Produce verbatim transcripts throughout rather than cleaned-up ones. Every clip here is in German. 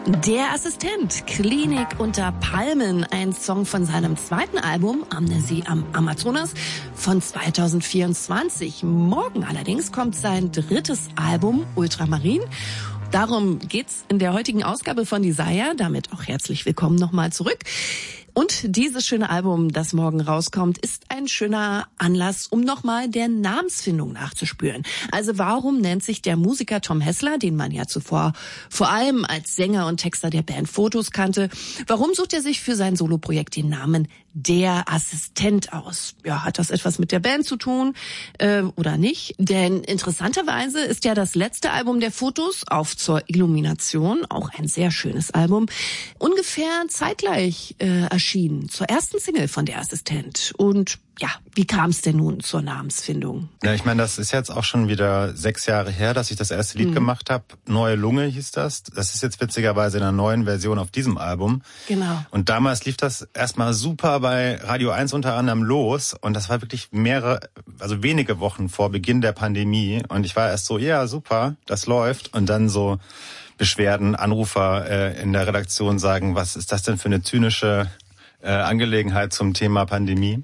Der Assistent, Klinik unter Palmen, ein Song von seinem zweiten Album Amnesie am Amazonas von zweitausendvierundzwanzig. Morgen allerdings kommt sein drittes Album Ultramarin. Darum geht's in der heutigen Ausgabe von Desire. Damit auch herzlich willkommen nochmal zurück. Und dieses schöne Album, das morgen rauskommt, ist ein schöner Anlass, um nochmal der Namensfindung nachzuspüren. Also warum nennt sich der Musiker Tom Hessler, den man ja zuvor vor allem als Sänger und Texter der Band Fotos kannte, warum sucht er sich für sein Soloprojekt den Namen Der Assistent aus? Ja, hat das etwas mit der Band zu tun äh, oder nicht? Denn interessanterweise ist ja das letzte Album der Fotos, Auf zur Illumination, auch ein sehr schönes Album, ungefähr zeitgleich äh, erschienen zur ersten Single von Der Assistent. Und ja, wie kam es denn nun zur Namensfindung? Ja, ich meine, das ist jetzt auch schon wieder sechs Jahre her, dass ich das erste Lied mhm. gemacht habe. Neue Lunge hieß das. Das ist jetzt witzigerweise in einer neuen Version auf diesem Album. Genau. Und damals lief das erstmal super bei Radio eins unter anderem los. Und das war wirklich mehrere, also wenige Wochen vor Beginn der Pandemie. Und ich war erst so, ja, super, das läuft. Und dann so Beschwerden, Anrufer äh, in der Redaktion sagen, was ist das denn für eine zynische äh, Angelegenheit zum Thema Pandemie?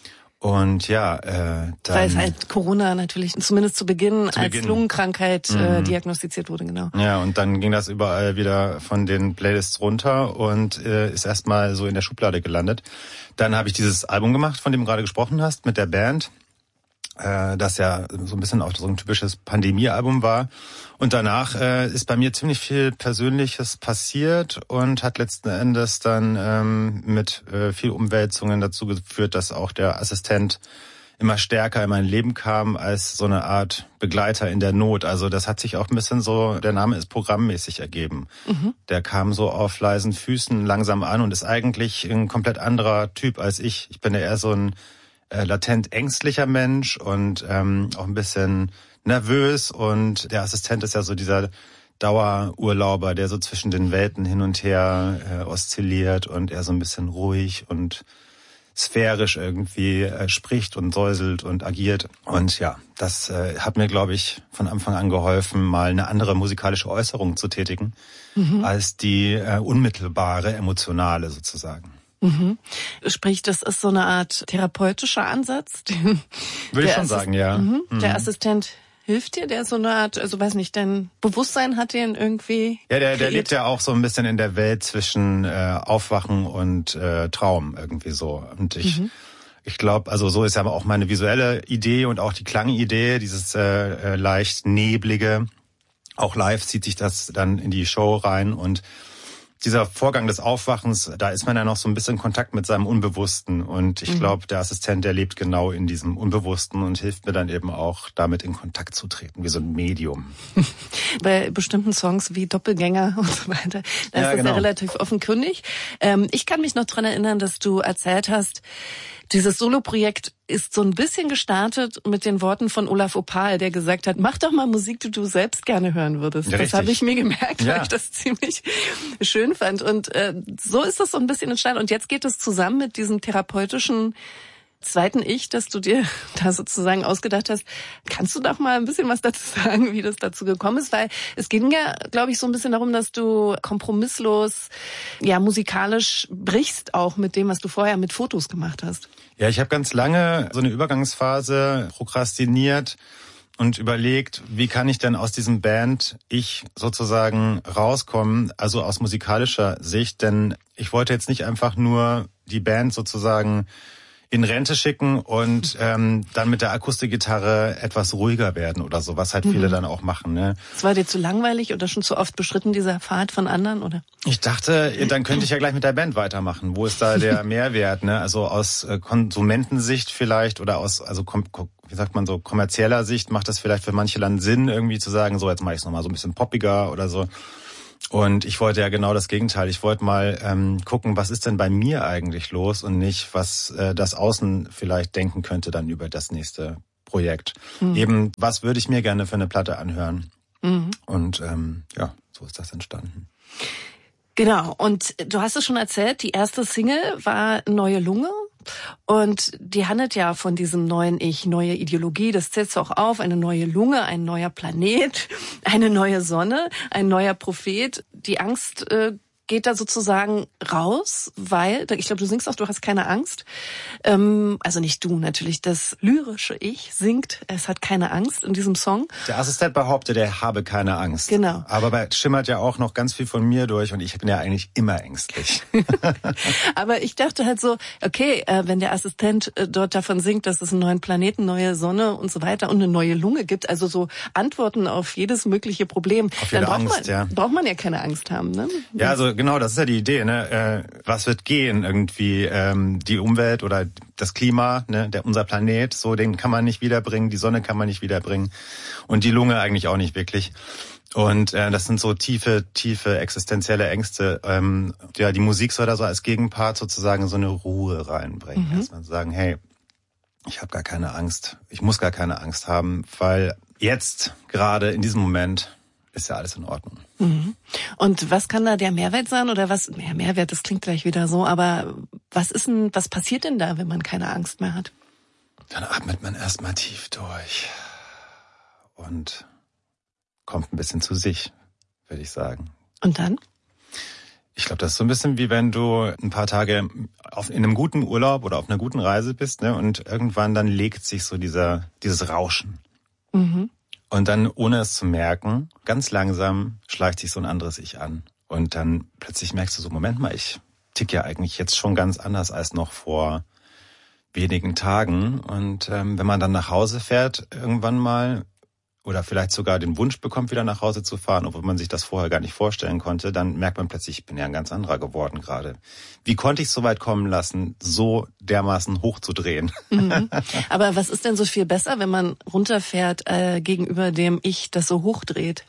Und ja, äh, dann... Weil es halt Corona natürlich zumindest zu Beginn zu als Beginn. Lungenkrankheit äh, mhm. diagnostiziert wurde, genau. Ja, und dann ging das überall wieder von den Playlists runter und äh, ist erstmal so in der Schublade gelandet. Dann habe ich dieses Album gemacht, von dem du gerade gesprochen hast, mit der Band, äh, das ja so ein bisschen auch so ein typisches Pandemie-Album war. Und danach äh, ist bei mir ziemlich viel Persönliches passiert und hat letzten Endes dann ähm, mit äh, viel Umwälzungen dazu geführt, dass auch der Assistent immer stärker in mein Leben kam als so eine Art Begleiter in der Not. Also das hat sich auch ein bisschen so, der Name ist programmmäßig ergeben. Mhm. Der kam so auf leisen Füßen langsam an und ist eigentlich ein komplett anderer Typ als ich. Ich bin ja eher so ein äh, latent ängstlicher Mensch und ähm, auch ein bisschen nervös, und der Assistent ist ja so dieser Dauerurlauber, der so zwischen den Welten hin und her äh, oszilliert und er so ein bisschen ruhig und sphärisch irgendwie äh, spricht und säuselt und agiert. Und ja, das äh, hat mir, glaube ich, von Anfang an geholfen, mal eine andere musikalische Äußerung zu tätigen, mhm. als die äh, unmittelbare, emotionale sozusagen. Mhm. Sprich, das ist so eine Art therapeutischer Ansatz? Würde ich schon sagen, ja. Mhm. Der mhm. Assistent hilft dir, der so eine Art, also weiß nicht, dein Bewusstsein hat den irgendwie Ja, der, der lebt ja auch so ein bisschen in der Welt zwischen äh, Aufwachen und äh, Traum irgendwie so. Und ich mhm. ich glaube, also so ist ja auch meine visuelle Idee und auch die Klangidee, dieses äh, leicht neblige. Auch live zieht sich das dann in die Show rein, und dieser Vorgang des Aufwachens, da ist man ja noch so ein bisschen in Kontakt mit seinem Unbewussten. Und ich mhm. glaube, der Assistent, der lebt genau in diesem Unbewussten und hilft mir dann eben auch, damit in Kontakt zu treten, wie so ein Medium. Bei bestimmten Songs wie Doppelgänger und so weiter, da ja, ist das genau. ja relativ offenkundig. Ähm, ich kann mich noch dran erinnern, dass du erzählt hast, dieses Soloprojekt ist so ein bisschen gestartet mit den Worten von Olaf Opal, der gesagt hat, mach doch mal Musik, die du selbst gerne hören würdest. Ja, das habe ich mir gemerkt, ja. weil ich das ziemlich schön fand. Und äh, so ist das so ein bisschen entstanden. Und jetzt geht es zusammen mit diesem therapeutischen zweiten Ich, das du dir da sozusagen ausgedacht hast. Kannst du doch mal ein bisschen was dazu sagen, wie das dazu gekommen ist? Weil es ging ja, glaube ich, so ein bisschen darum, dass du kompromisslos, ja, musikalisch brichst auch mit dem, was du vorher mit Fotos gemacht hast. Ja, ich habe ganz lange so eine Übergangsphase prokrastiniert und überlegt, wie kann ich denn aus diesem Band-Ich sozusagen rauskommen, also aus musikalischer Sicht. Denn ich wollte jetzt nicht einfach nur die Band sozusagen in Rente schicken und ähm, dann mit der Akustikgitarre etwas ruhiger werden oder so, was halt viele mhm. dann auch machen. Ne? Das war dir zu langweilig oder schon zu oft beschritten, dieser Pfad von anderen, oder? Ich dachte, dann könnte ich ja gleich mit der Band weitermachen. Wo ist da der Mehrwert? Ne? Also aus äh, Konsumentensicht vielleicht oder aus, also kom- kom- wie sagt man so, kommerzieller Sicht macht das vielleicht für manche dann Sinn, irgendwie zu sagen, so jetzt mache ich es nochmal so ein bisschen poppiger oder so. Und ich wollte ja genau das Gegenteil. Ich wollte mal ähm, gucken, was ist denn bei mir eigentlich los und nicht, was äh, das Außen vielleicht denken könnte dann über das nächste Projekt. Mhm. Eben, was würde ich mir gerne für eine Platte anhören? Mhm. Und ähm, ja, so ist das entstanden. Genau, und du hast es schon erzählt, die erste Single war Neue Lunge. Und die handelt ja von diesem neuen Ich, neue Ideologie, das zählst du auch auf, eine neue Lunge, ein neuer Planet, eine neue Sonne, ein neuer Prophet. Die Angst äh, geht da sozusagen raus, weil, ich glaube, du singst auch, du hast keine Angst. Ähm, also nicht du, natürlich, das lyrische Ich singt, es hat keine Angst in diesem Song. Der Assistent behauptet, er habe keine Angst. Genau. Aber bei schimmert ja auch noch ganz viel von mir durch und ich bin ja eigentlich immer ängstlich. Aber ich dachte halt so, okay, äh, wenn der Assistent äh, dort davon singt, dass es einen neuen Planeten, neue Sonne und so weiter und eine neue Lunge gibt, also so Antworten auf jedes mögliche Problem, auf jede dann braucht, Angst, man, ja. braucht man ja keine Angst haben, ne? Ja, also genau, das ist ja die Idee, ne? Äh, was wird gehen irgendwie? Ähm, die Umwelt oder das Klima, ne? Der, unser Planet, so den kann man nicht wiederbringen, die Sonne kann man nicht wiederbringen und die Lunge eigentlich auch nicht wirklich. Und äh, das sind so tiefe, tiefe existenzielle Ängste. Ähm, ja, die Musik soll da so als Gegenpart sozusagen so eine Ruhe reinbringen. Mhm. Erstmal sagen, hey, ich habe gar keine Angst, ich muss gar keine Angst haben, weil jetzt gerade in diesem Moment ist ja alles in Ordnung. Mhm. Und was kann da der Mehrwert sein oder was? Ja, Mehrwert, das klingt gleich wieder so, aber was ist denn, was passiert denn da, wenn man keine Angst mehr hat? Dann atmet man erstmal tief durch und kommt ein bisschen zu sich, würde ich sagen. Und dann? Ich glaube, das ist so ein bisschen wie wenn du ein paar Tage auf, in einem guten Urlaub oder auf einer guten Reise bist, ne, und irgendwann dann legt sich so dieser dieses Rauschen. Mhm. Und dann, ohne es zu merken, ganz langsam schleicht sich so ein anderes Ich an. Und dann plötzlich merkst du so, Moment mal, ich tick ja eigentlich jetzt schon ganz anders als noch vor wenigen Tagen. Und ähm, wenn man dann nach Hause fährt, irgendwann mal, oder vielleicht sogar den Wunsch bekommt, wieder nach Hause zu fahren, obwohl man sich das vorher gar nicht vorstellen konnte, dann merkt man plötzlich, ich bin ja ein ganz anderer geworden gerade. Wie konnte ich es so weit kommen lassen, so dermaßen hochzudrehen? Mhm. Aber was ist denn so viel besser, wenn man runterfährt äh, gegenüber dem Ich, das so hochdreht?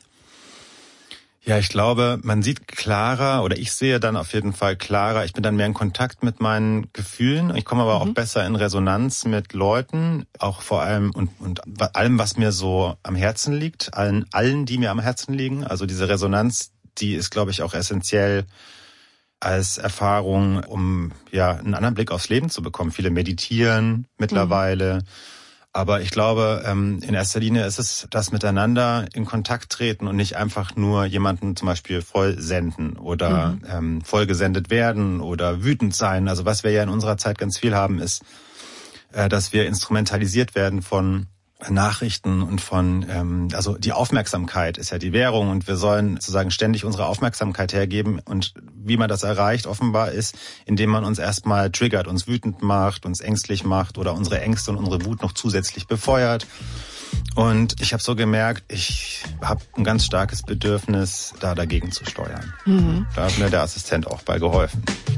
Ja, ich glaube, man sieht klarer, oder ich sehe dann auf jeden Fall klarer, ich bin dann mehr in Kontakt mit meinen Gefühlen. Ich komme aber mhm. auch besser in Resonanz mit Leuten, auch vor allem und, und allem, was mir so am Herzen liegt, allen, allen, die mir am Herzen liegen. Also diese Resonanz, die ist, glaube ich, auch essentiell als Erfahrung, um ja einen anderen Blick aufs Leben zu bekommen. Viele meditieren mittlerweile. Mhm. Aber ich glaube, in erster Linie ist es das Miteinander in Kontakt treten und nicht einfach nur jemanden zum Beispiel voll senden oder mhm. ähm, voll gesendet werden oder wütend sein. Also was wir ja in unserer Zeit ganz viel haben, ist, äh, dass wir instrumentalisiert werden von Nachrichten und von, ähm, also die Aufmerksamkeit ist ja die Währung und wir sollen sozusagen ständig unsere Aufmerksamkeit hergeben und wie man das erreicht offenbar ist, indem man uns erstmal triggert, uns wütend macht, uns ängstlich macht oder unsere Ängste und unsere Wut noch zusätzlich befeuert. Und ich habe so gemerkt, ich habe ein ganz starkes Bedürfnis, da dagegen zu steuern. Mhm. Da hat mir der Assistent auch bei geholfen.